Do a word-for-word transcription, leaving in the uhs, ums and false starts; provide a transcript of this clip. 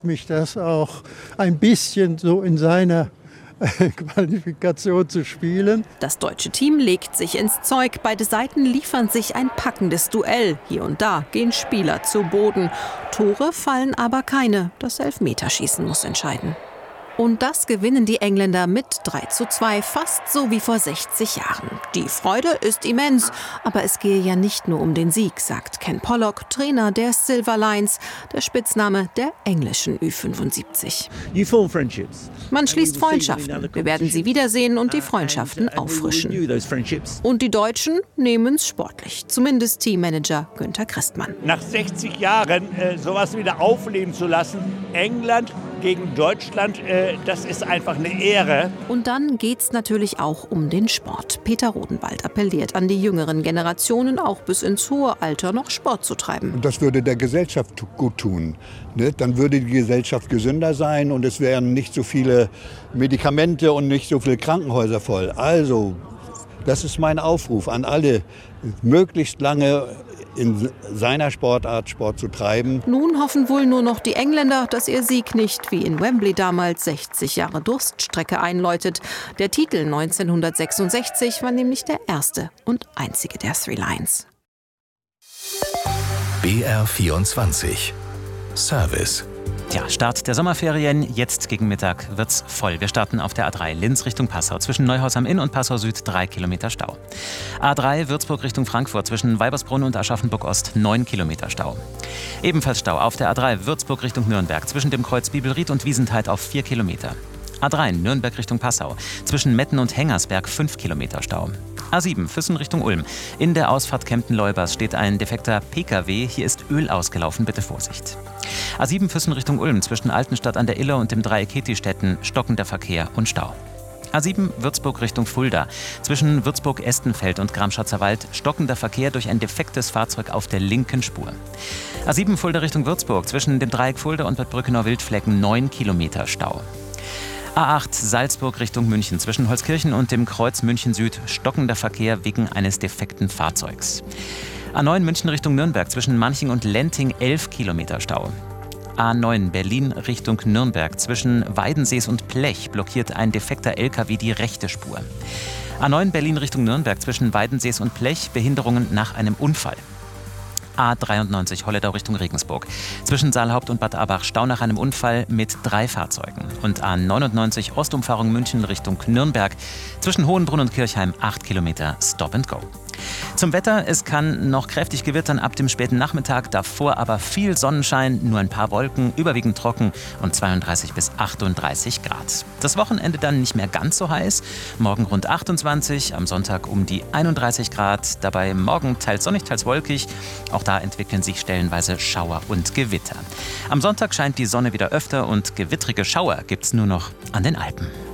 Mich das auch ein bisschen so in seiner Qualifikation zu spielen. Das deutsche Team legt sich ins Zeug. Beide Seiten liefern sich ein packendes Duell. Hier und da gehen Spieler zu Boden. Tore fallen aber keine. Das Elfmeterschießen muss entscheiden. Und das gewinnen die Engländer mit drei zu zwei, fast so wie vor sechzig Jahren. Die Freude ist immens, aber es gehe ja nicht nur um den Sieg, sagt Ken Pollock, Trainer der Silver Lions, der Spitzname der englischen Ü fünfundsiebzig. Man schließt Freundschaften. Wir werden sie wiedersehen und die Freundschaften auffrischen. Und die Deutschen nehmen es sportlich, zumindest Teammanager Günther Christmann. Nach sechzig Jahren äh, sowas wieder aufleben zu lassen, England gegen Deutschland, äh, das ist einfach eine Ehre. Und dann geht's natürlich auch um den Sport. Peter Rodenwald appelliert an die jüngeren Generationen, auch bis ins hohe Alter noch Sport zu treiben. Das würde der Gesellschaft gut tun. Ne? Dann würde die Gesellschaft gesünder sein und es wären nicht so viele Medikamente und nicht so viele Krankenhäuser voll. Also, das ist mein Aufruf an alle, möglichst lange in seiner Sportart Sport zu treiben. Nun hoffen wohl nur noch die Engländer, dass ihr Sieg nicht wie in Wembley damals sechzig Jahre Durststrecke einläutet. Der Titel neunzehnhundertsechsundsechzig war nämlich der erste und einzige der Three Lions. B R vierundzwanzig Service. Tja, Start der Sommerferien. Jetzt gegen Mittag wird's voll. Wir starten auf der A drei Linz Richtung Passau. Zwischen Neuhaus am Inn und Passau Süd drei Kilometer Stau. A drei Würzburg Richtung Frankfurt. Zwischen Weibersbrunn und Aschaffenburg Ost neun Kilometer Stau. Ebenfalls Stau auf der A drei Würzburg Richtung Nürnberg. Zwischen dem Kreuz Bibelried und Wiesentheit auf vier Kilometer. A drei Nürnberg Richtung Passau. Zwischen Metten und Hengersberg fünf Kilometer Stau. A sieben Füssen Richtung Ulm. In der Ausfahrt Kempten-Leubers steht ein defekter P K W. Hier ist Öl ausgelaufen. Bitte Vorsicht. A sieben Füssen Richtung Ulm. Zwischen Altenstadt an der Iller und dem Dreieck Hetistetten stockender Verkehr und Stau. A sieben Würzburg Richtung Fulda. Zwischen Würzburg-Estenfeld und Gramschatzer Wald stockender Verkehr durch ein defektes Fahrzeug auf der linken Spur. A sieben Fulda Richtung Würzburg. Zwischen dem Dreieck Fulda und Bad Brückenau-Wildflecken neun Kilometer Stau. A acht Salzburg Richtung München. Zwischen Holzkirchen und dem Kreuz München Süd stockender Verkehr wegen eines defekten Fahrzeugs. A neun München Richtung Nürnberg. Zwischen Manching und Lenting elf Kilometer Stau. A neun Berlin Richtung Nürnberg. Zwischen Weidensees und Plech blockiert ein defekter L K W die rechte Spur. A neun Berlin Richtung Nürnberg. Zwischen Weidensees und Plech Behinderungen nach einem Unfall. A dreiundneunzig Holledau Richtung Regensburg. Zwischen Saalhaupt und Bad Abach Stau nach einem Unfall mit drei Fahrzeugen. Und A neunundneunzig Ostumfahrung München Richtung Nürnberg. Zwischen Hohenbrunn und Kirchheim acht Kilometer Stop and Go. Zum Wetter, es kann noch kräftig gewittern ab dem späten Nachmittag, davor aber viel Sonnenschein, nur ein paar Wolken, überwiegend trocken und zweiunddreißig bis achtunddreißig Grad. Das Wochenende dann nicht mehr ganz so heiß, morgen rund achtundzwanzig, am Sonntag um die einunddreißig Grad, dabei morgen teils sonnig, teils wolkig, auch da entwickeln sich stellenweise Schauer und Gewitter. Am Sonntag scheint die Sonne wieder öfter und gewittrige Schauer gibt's nur noch an den Alpen.